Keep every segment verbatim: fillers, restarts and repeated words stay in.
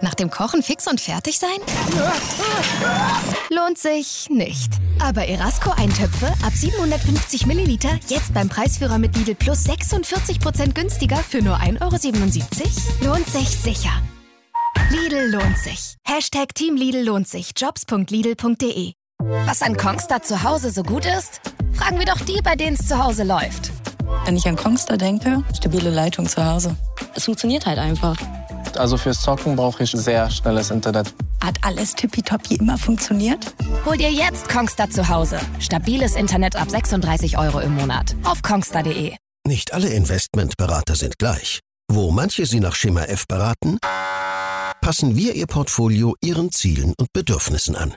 Nach dem Kochen fix und fertig sein? Lohnt sich nicht. Aber Erasco-Eintöpfe ab siebenhundertfünfzig Milliliter jetzt beim Preisführer mit Lidl Plus sechsundvierzig Prozent günstiger für nur ein Euro siebenundsiebzig? Lohnt sich sicher. Lidl lohnt sich. Hashtag Team Lidl lohnt sich. Jobs punkt lidl punkt de. Was an Kongstar zu Hause so gut ist? Fragen wir doch die, bei denen es zu Hause läuft. Wenn ich an Kongstar denke, stabile Leitung zu Hause. Es funktioniert halt einfach. Also fürs Zocken brauche ich sehr schnelles Internet. Hat alles tippitoppi immer funktioniert? Hol dir jetzt Kongstar zu Hause. Stabiles Internet ab sechsunddreißig Euro im Monat. Auf kongstar punkt de. Nicht alle Investmentberater sind gleich. Wo manche Sie nach Schema F beraten, passen wir Ihr Portfolio Ihren Zielen und Bedürfnissen an.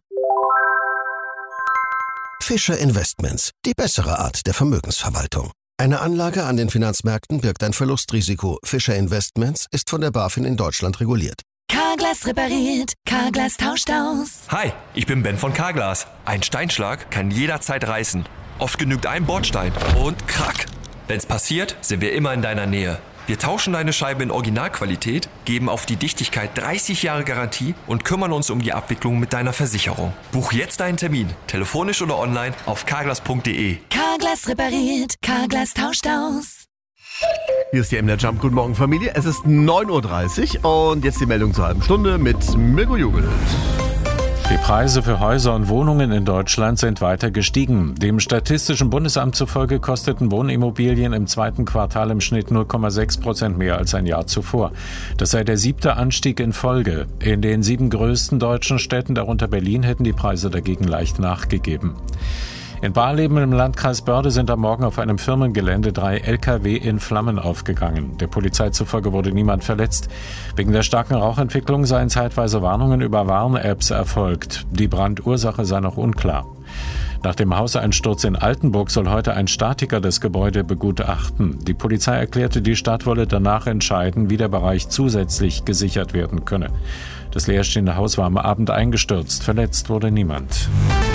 Fischer Investments, die bessere Art der Vermögensverwaltung. Eine Anlage an den Finanzmärkten birgt ein Verlustrisiko. Fischer Investments ist von der BaFin in Deutschland reguliert. Carglass repariert, Carglass tauscht aus. Hi, ich bin Ben von Carglass. Ein Steinschlag kann jederzeit reißen. Oft genügt ein Bordstein und krack. Wenn's passiert, sind wir immer in deiner Nähe. Wir tauschen deine Scheibe in Originalqualität, geben auf die Dichtigkeit dreißig Jahre Garantie und kümmern uns um die Abwicklung mit deiner Versicherung. Buch jetzt deinen Termin, telefonisch oder online auf carglass punkt de. Carglass repariert, Carglass tauscht aus. Hier ist die M D R Jump. Guten Morgen, Familie. Es ist neun Uhr dreißig und jetzt die Meldung zur halben Stunde mit Mirko Jugel. Die Preise für Häuser und Wohnungen in Deutschland sind weiter gestiegen. Dem Statistischen Bundesamt zufolge kosteten Wohnimmobilien im zweiten Quartal im Schnitt null Komma sechs Prozent mehr als ein Jahr zuvor. Das sei der siebte Anstieg in Folge. In den sieben größten deutschen Städten, darunter Berlin, hätten die Preise dagegen leicht nachgegeben. In Barleben im Landkreis Börde sind am Morgen auf einem Firmengelände drei L K W in Flammen aufgegangen. Der Polizei zufolge wurde niemand verletzt. Wegen der starken Rauchentwicklung seien zeitweise Warnungen über Warn-Apps erfolgt. Die Brandursache sei noch unklar. Nach dem Hauseinsturz in Altenburg soll heute ein Statiker das Gebäude begutachten. Die Polizei erklärte, die Stadt wolle danach entscheiden, wie der Bereich zusätzlich gesichert werden könne. Das leerstehende Haus war am Abend eingestürzt. Verletzt wurde niemand.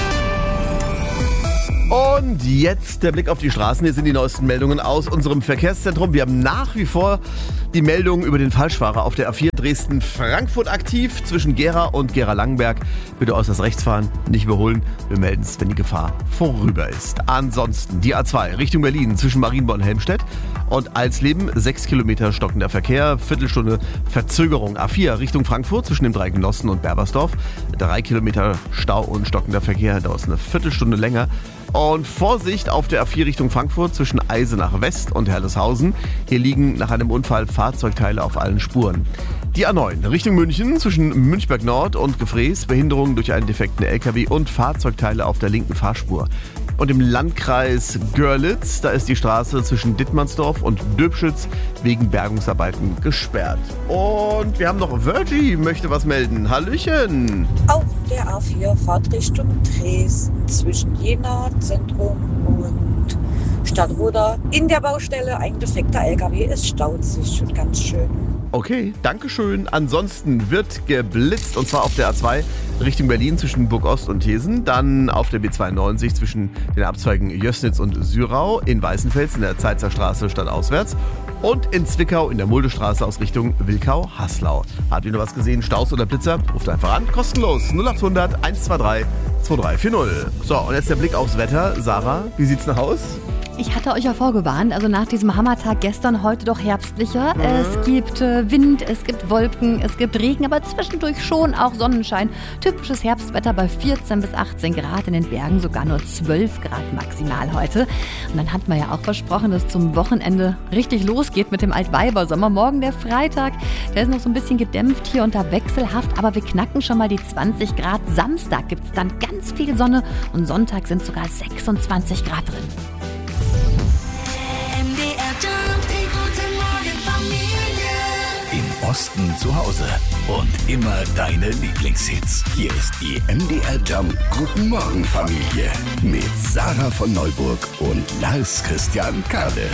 Und jetzt der Blick auf die Straßen. Hier sind die neuesten Meldungen aus unserem Verkehrszentrum. Wir haben nach wie vor die Meldung über den Falschfahrer auf der A vier Dresden-Frankfurt aktiv. Zwischen Gera und Gera-Langenberg. Bitte äußerst rechts fahren, nicht überholen. Wir melden es, wenn die Gefahr vorüber ist. Ansonsten die A zwei Richtung Berlin zwischen Marienborn und Helmstedt und Alsleben. Sechs Kilometer stockender Verkehr, Viertelstunde Verzögerung. A vier Richtung Frankfurt zwischen dem Dreieckgenossen und Berbersdorf. Drei Kilometer Stau und stockender Verkehr. Dauert eine Viertelstunde länger. Und Vorsicht auf der A vier Richtung Frankfurt zwischen Eisenach West und Herleshausen. Hier liegen nach einem Unfall Fahrzeugteile auf allen Spuren. Die A neun Richtung München zwischen Münchberg Nord und Gefrees. Behinderung durch einen defekten L K W und Fahrzeugteile auf der linken Fahrspur. Und im Landkreis Görlitz, da ist die Straße zwischen Dittmannsdorf und Döbschütz wegen Bergungsarbeiten gesperrt. Und wir haben noch Virgie, möchte was melden. Hallöchen! Auf der A vier Fahrtrichtung Dresden zwischen Jena Zentrum und Stadtroda. In der Baustelle ein defekter L K W, es staut sich schon ganz schön. Okay, dankeschön. Ansonsten wird geblitzt und zwar auf der A zwei Richtung Berlin zwischen Burgost und Thesen, dann auf der B zweiundneunzig zwischen den Abzweigen Jößnitz und Syrau, in Weißenfels in der Zeitzer Straße stadtauswärts und in Zwickau in der Muldestraße aus Richtung Wilkau-Haslau. Habt ihr noch was gesehen? Staus oder Blitzer? Ruft einfach an. Kostenlos. null acht hundert eins zwei drei zwei drei vier null. So, und jetzt der Blick aufs Wetter. Sarah, wie sieht's nach aus? Ich hatte euch ja vorgewarnt, also nach diesem Hammertag gestern, heute doch herbstlicher. Mhm. Es gibt äh, Wind, es gibt Wolken, es gibt Regen, aber zwischendurch schon auch Sonnenschein. Typisches Herbstwetter bei vierzehn bis achtzehn Grad, in den Bergen sogar nur zwölf Grad maximal heute. Und dann hatten wir ja auch versprochen, dass zum Wochenende richtig losgeht mit dem Altweibersommer. Morgen der Freitag, der ist noch so ein bisschen gedämpft hier und da wechselhaft, aber wir knacken schon mal die zwanzig Grad. Samstag gibt es dann ganz viel Sonne und Sonntag sind sogar sechsundzwanzig Grad drin. Im Osten zu Hause und immer deine Lieblingshits. Hier ist die M D R Jump Guten Morgen Familie mit Sarah von Neuburg und Lars Christian Kade.